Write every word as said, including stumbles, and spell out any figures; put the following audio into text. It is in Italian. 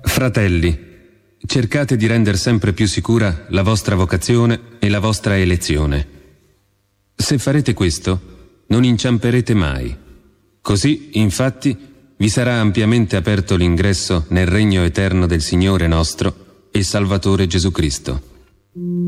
Fratelli, cercate di rendere sempre più sicura la vostra vocazione e la vostra elezione. Se farete questo, non inciamperete mai. Così, infatti, vi sarà ampiamente aperto l'ingresso nel regno eterno del Signore nostro e Salvatore Gesù Cristo.